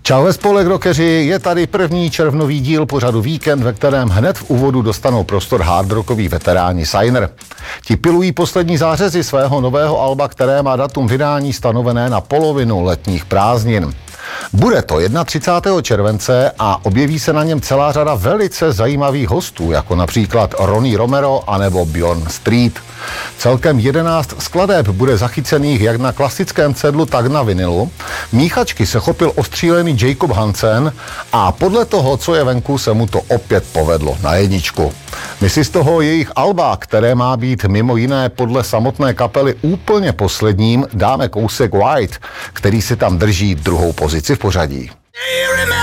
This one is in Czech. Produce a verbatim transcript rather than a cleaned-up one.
Čau ve spolek rockeři, je tady první červnový díl pořadu Víkend, ve kterém hned v úvodu dostanou prostor hardrockoví veteráni Signer. Ti pilují poslední zářezy svého nového alba, které má datum vydání stanovené na polovinu letních prázdnin. Bude to třicátého prvního července a objeví se na něm celá řada velice zajímavých hostů, jako například Ronnie Romero anebo Bjorn Street. Celkem jedenáct skladeb bude zachycených jak na klasickém cedlu, tak na vinilu. Míchačky se chopil ostřílený Jacob Hansen a podle toho, co je venku, se mu to opět povedlo na jedničku. My si z toho jejich alba, které má být mimo jiné podle samotné kapely úplně posledním, dáme kousek White, který si tam drží druhou pozici v pořadí.